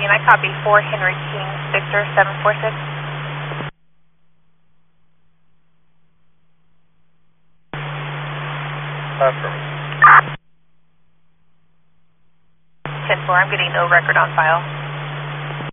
and I copy 4 Henry King, Victor 746. Affirmative. 10-4, I'm getting no record on file.